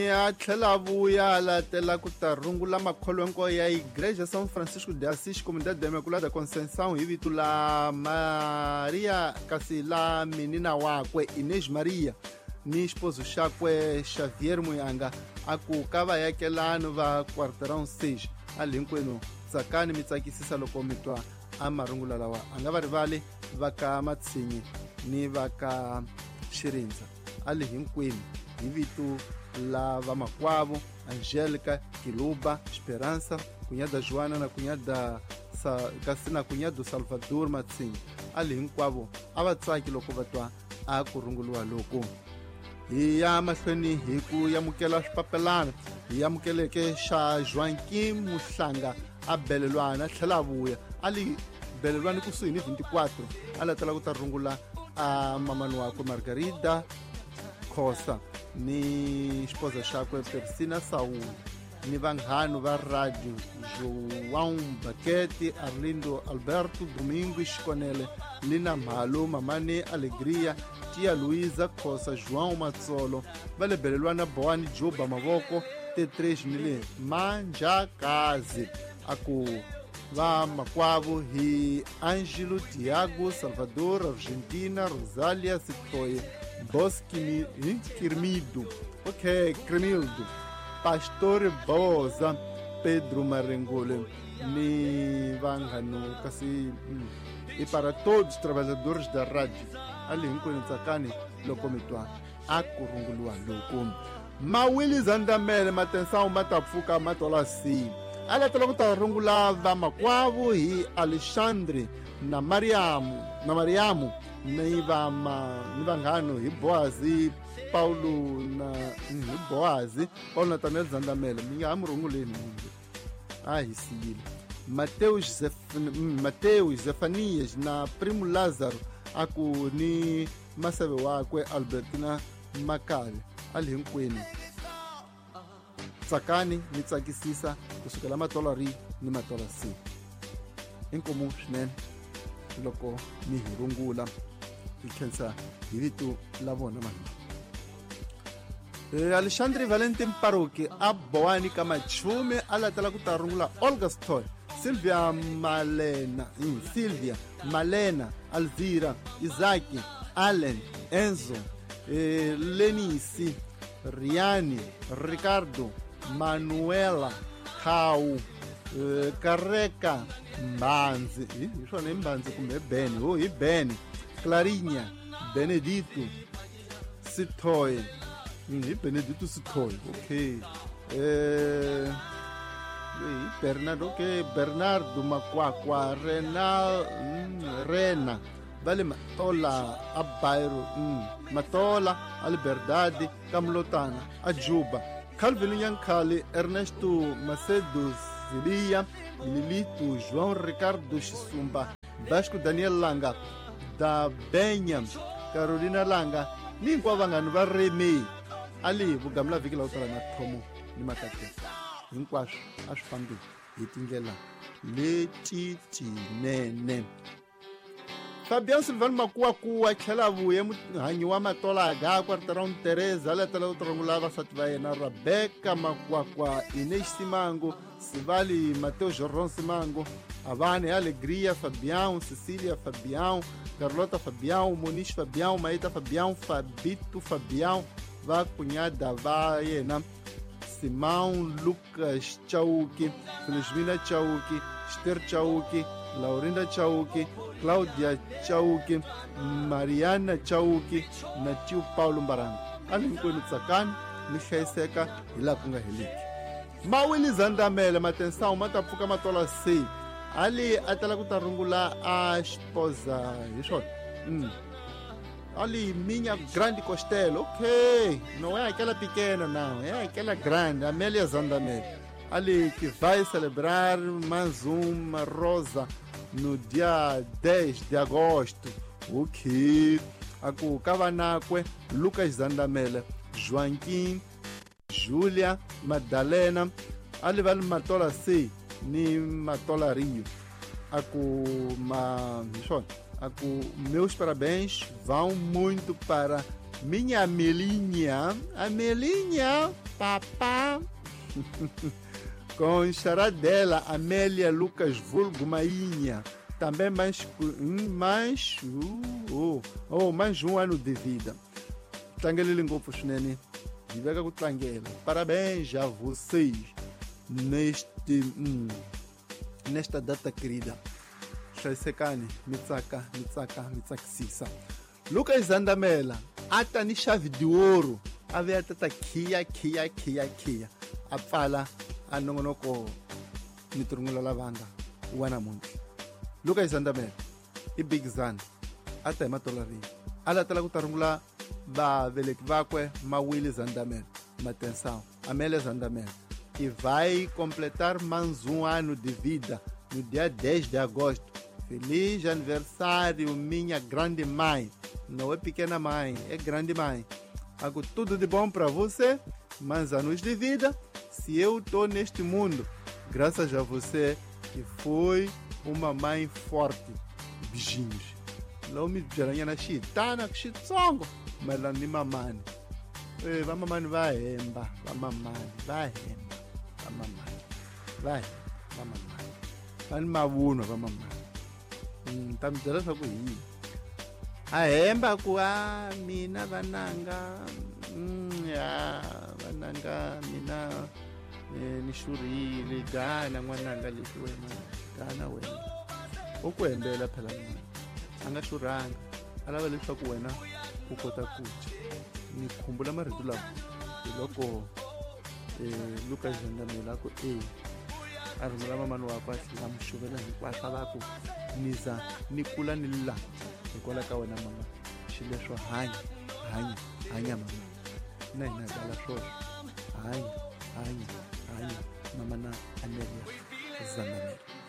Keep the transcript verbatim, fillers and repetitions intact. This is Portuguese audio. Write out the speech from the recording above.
ya tlhela vuya latela ku ta rungula makholwenko ya Igreja São Francisco de Assis Comunidade da Imaculada Conceição hi vito la Maria kasi la menina wakwe Inês Maria ni esposo xakwe Xavier Muyanga aku kava yakelano va quarteirão seis ali hinkwenu tsakani mi tsakisisa loko mi twa a marungula lawa a nga va rivali va ka Matsinyi ni va ka Xirinza ali hinkwenu hi vito la vamakwavo Angélica, Kiluba, Esperança, cunhada Joana na cunhada Sa, kasi na cunhado Salvador Matsinyi ali hinkwavo a va tsaki loko va twa a ku runguriwa loko hi ya mahlweni hi ku yamukela swipapelana hi yamukeleke xa Joaquim Muhlanga a belelwana tlhela vuya ali belelwani kusuhi ni veintiquatro a latela ku ta rungula a mamani wakwe Margarida Khosa ni esposa xakwe Persina Saúl ni vanghano va rádio João Baquete, Arlindo Alberto, Domingos Conele, Lina Malo, Mamane Alegria, Tia Luísa Khosa, João Matsolo, vale belelwana Boani Juba Mavoko, T três nile Manjakazi, aku va makwavo hi Ângelo Tiago, Salvador, Argentina, Rosália Sitoye, Bosque Kirmido, ok, Cremildo, Pastor Boza, Pedro Marengole, ni Vangano, kasi, e para todos os trabalhadores da rádio, ali hinkwenu tsakani loko mi twa a ku runguriwa loko. Mawili Zandamele matensawu ma ta pfuka ma tola si. A latela ku ta rungula vamakwavo hi Alexandre na Mariamu, na Mariamu, ni vama ni vanghano hi Boazi Paulo na hi Boazi Paulo Nathaniel Zandamele mi nga ha murunguleni a hi siyile Mateus Zef, Mateus Zefanias na Primo Lázaro aku ni maseve wakwe Albertina Makabe ali hinkwenu tsakani ni tsakisisa kusukela matola ri ni matola si inkomu swinene loko mi hi rungula hi khensa hi vito la vona mani. E Alexandre Valentin Paroki a Boani ka machume a latela ku ta rungula Olga Stoy, Silvia Malena, mm, Silvia Malena, Alvira, Isaki, Allen, Enzo, e Lenisi, Riani, Ricardo, Manuela, Kau, e Carreca, Mbanzi, hi swona hi Mbanzi kumbe Beni, oh hi Beni, Clarinha, Benedito, Sitoy, hi Benedito Sitoy, ok, eh, Bernardo, ok, Bernardo Makwakwa, Renal, mm, Rena, vale Matola, Abairo, mm, Matola, Alberdade, Camlotana, Ajuba, Calvin Yankali, Ernesto Macedo Zilia, Lilito, João Ricardo Chisumba, Vasco Daniel Langa, da Benham, Carolina Langa, ni hinkwavangani va remi ali vugamla viki la utala na thomo ni makate hinkwaswo a swi fambi hi tindlela leti tinene. Fabian Silvano Makuakuwa tlhela vuye muhanyi wa matola aga quarteirão Teresa latela ku rungula vasati va yena Rebecca Makuakwa, Inês Simango, Sivali Mateu Jorron Simango, Avane Alegria Fabião, Cecília Fabião, Carlota Fabião, Moniz Fabião, Maíta Fabião, Fabito Fabião, va cunhada va yena Simão Lucas Chauki, Felizmina Chauki, Esther Chauki, Laurinda Chauki, Cláudia Chauki, Mariana Chauki na tio Paulo Mbaranga. Ali hinkwenu tsakani ni hlayiseka hi laha ku nga heliki. Mawili Zandamele matensawu ma ta pfuka matola se ali a tala ku ta rungula a esposa hi swona mm. Ali minha Grande Costello, ok, não é aquela pequena não, é aquela grande, Amélia Zandamele ali que vai celebrar mais uma rosa no dia dez de agosto, ok. Aku kavanakwe Lucas Zandamele, Joaquim, Júlia, Madalena, ali vale matola si ni matola Rio. Aku ma, aku meus parabéns vão muito para minha Amelinha, Amelinha, papá, com charadela, Amélia Lucas Vulgo Mainha, também mais, mais, uh, uh, oh, mais um ano de vida. Tlangele ngopfu swinene, viveka ku tlangela. Parabéns a vocês neste, hum, nesta data querida. Hlayisekani, mi tsaka, mi tsaka, mi tsakisisa. Lucas Zandamela, ata ni chave de ouro, a ver tata kia, kia, kia, kia. A pfala a nongonoko ni turungula lavanda, wana mundi. Lucas Zandamela, i Big Zan, ata imatolari. Ala tala ku tarungula ba veleki vakwe Mawili Zandamela, atenção, Amélia Zandamela, que vai completar mais um ano de vida no dia dez de agosto. Feliz aniversário, minha grande mãe. Não é pequena mãe, é grande mãe. Hago tudo de bom para você, mais anos de vida. Se eu estou neste mundo, graças a você, que foi uma mãe forte. Beijinhos. Lá me jaranha na chitana, chitsongo, mas lá ni mamãe. Vai mamãe, vai hemba, vai mamãe, vai hemba, vai mamãe, vai, vai mamãe. Vai mavuno, vai mamãe. Tá me dizendo só com isso. A hemba com a mina vananga, ya vananga mina nishuri ligana mwananga lishwena gana wena. Ukwembela phela mina. Angashuranga. Alava leswaku wena u kota ku dya. Ni khumbula marito lawa. Loko eh Lucas Zandamela ko eh a rhumela mamani wakwe a tlhela mu xuvela hinkwaswo a va ku niza ni kula ni la hikwalaho ka wena mama xilo leswo hanya hanya hanya mama na hina tala swona hanya hanya hanya mama na Amelia Zandamela.